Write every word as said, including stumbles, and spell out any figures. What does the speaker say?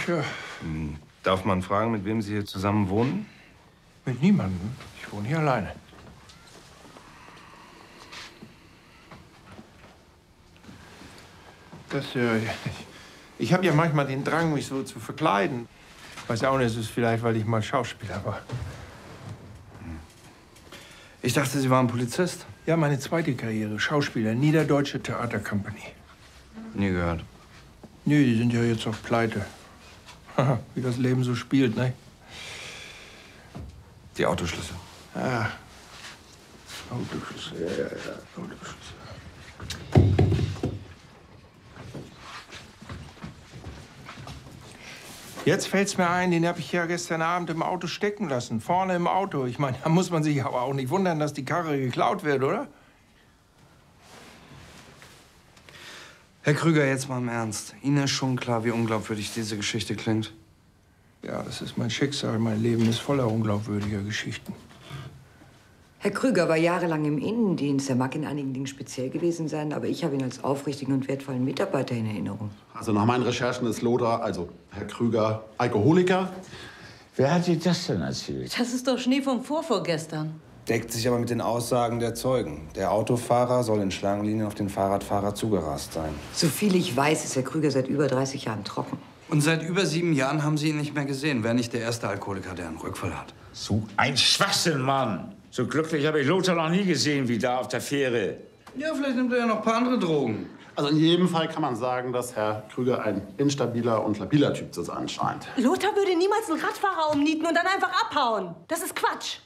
Ja. Hm. Darf man fragen, mit wem Sie hier zusammen wohnen? Mit niemandem. Ich wohne hier alleine. Das, äh, ich ich habe ja manchmal den Drang, mich so zu verkleiden. Weiß auch nicht, es ist vielleicht, weil ich mal Schauspieler war. Ich dachte, Sie waren Polizist. Ja, meine zweite Karriere, Schauspieler, Niederdeutsche Theatercompany. Nie gehört. Nö, die sind ja jetzt auf Pleite. Haha, wie das Leben so spielt, ne? Die Autoschlüssel. Ah, Autoschlüssel, ja, ja, ja, Autoschlüssel. Jetzt fällt's mir ein, den habe ich ja gestern Abend im Auto stecken lassen. Vorne im Auto. Ich meine, da muss man sich aber auch nicht wundern, dass die Karre geklaut wird, oder? Herr Krüger, jetzt mal im Ernst. Ihnen ist schon klar, wie unglaubwürdig diese Geschichte klingt? Ja, das ist mein Schicksal. Mein Leben ist voller unglaubwürdiger Geschichten. Herr Krüger war jahrelang im Innendienst. Er mag in einigen Dingen speziell gewesen sein, aber ich habe ihn als aufrichtigen und wertvollen Mitarbeiter in Erinnerung. Also nach meinen Recherchen ist Lothar, also Herr Krüger, Alkoholiker. Wer hat dir das denn erzählt? Das ist doch Schnee vom Vorvorgestern. Deckt sich aber mit den Aussagen der Zeugen. Der Autofahrer soll in Schlangenlinien auf den Fahrradfahrer zugerast sein. Soviel ich weiß, ist Herr Krüger seit über dreißig Jahren trocken. Und seit über sieben Jahren haben Sie ihn nicht mehr gesehen. Wäre nicht der erste Alkoholiker, der einen Rückfall hat. So ein Schwachsinn, Mann. So glücklich habe ich Lothar noch nie gesehen wie da auf der Fähre. Ja, vielleicht nimmt er ja noch ein paar andere Drogen. Also in jedem Fall kann man sagen, dass Herr Krüger ein instabiler und labiler Typ zu sein scheint. Lothar würde niemals einen Radfahrer umnieten und dann einfach abhauen. Das ist Quatsch.